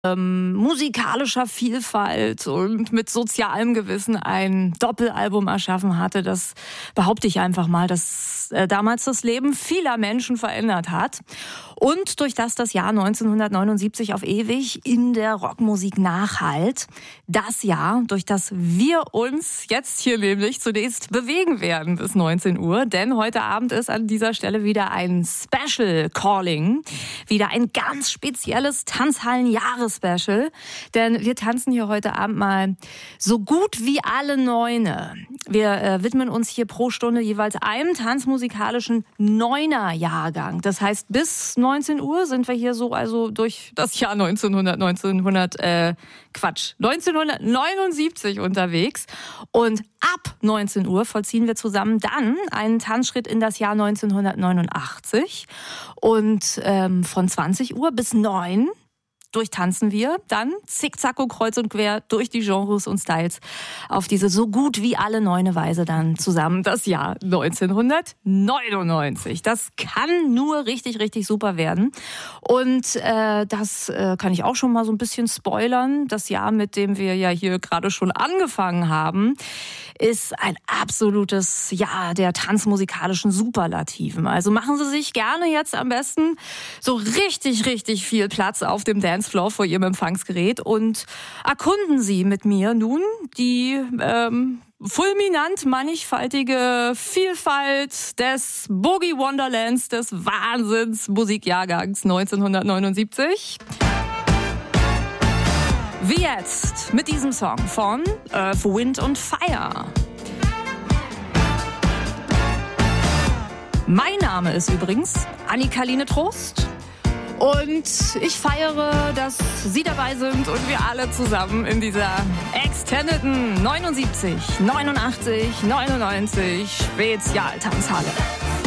musikalischer Vielfalt und mit sozialem Gewissen ein Doppelalbum erschaffen hatte. Das behaupte ich einfach mal, dass damals das Leben vieler Menschen verändert hat. Und durch das Jahr 1979 auf ewig in der Rockmusik nachhalt. Das Jahr, durch das wir uns jetzt hier nämlich zunächst bewegen werden bis 19 Uhr. Denn heute Abend ist an dieser Stelle wieder ein Special Calling. Wieder ein ganz spezielles Tanzhallen-Jahres-Special. Denn wir tanzen hier heute Abend mal so gut wie alle Neune. Wir widmen uns hier pro Stunde jeweils einem tanzmusikalischen Neuner-Jahrgang. Das heißt, bis 19 Uhr sind wir hier so also durch das Jahr 1979 unterwegs. Und ab 19 Uhr vollziehen wir zusammen dann einen Tanzschritt in das Jahr 1989. Und von 20 Uhr bis 9 durchtanzen wir dann zickzacko kreuz und quer durch die Genres und Styles auf diese so gut wie alle neune Weise dann zusammen das Jahr 1999. Das kann nur richtig, richtig super werden. Und das kann ich auch schon mal so ein bisschen spoilern. Das Jahr, mit dem wir ja hier gerade schon angefangen haben, ist ein absolutes Jahr der tanzmusikalischen Superlativen. Also machen Sie sich gerne jetzt am besten so richtig, richtig viel Platz auf dem Dancefloor vor Ihrem Empfangsgerät und erkunden Sie mit mir nun die fulminant mannigfaltige Vielfalt des Boogie Wonderlands, des Wahnsinns Musikjahrgangs 1979. Wie jetzt mit diesem Song von Earth, Wind und Fire. Mein Name ist übrigens Annika-Line Trost und ich feiere, dass Sie dabei sind und wir alle zusammen in dieser extendeden 79, 89, 99 Spezialtanzhalle.